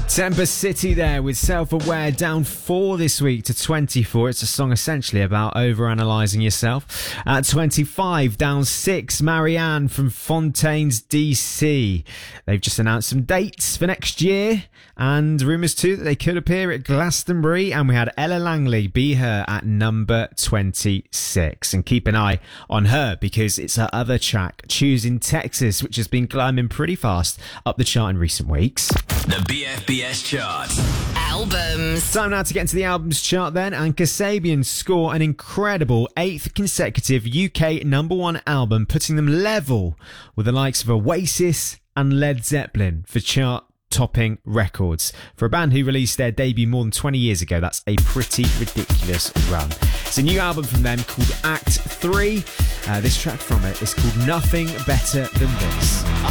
Temper City there with Self-Aware, down 4 this week to 24. It's a song essentially about overanalyzing yourself. At 25, down 6, Marianne from Fontaines DC. They've just announced some dates for next year and rumours too that they could appear at Glastonbury. And we had Ella Langley, Be Her, at number 26. And keep an eye on her because it's her other track, Choosing Texas, which has been climbing pretty fast up the chart in recent weeks. The BFBS chart. Albums. Time now to get into the albums chart then, and Kasabian score an incredible 8th consecutive UK number 1 album, putting them level with the likes of Oasis and Led Zeppelin for chart-topping records. For a band who released their debut more than 20 years ago, that's a pretty ridiculous run. It's a new album from them called Act 3. This track from it is called Nothing Better Than This.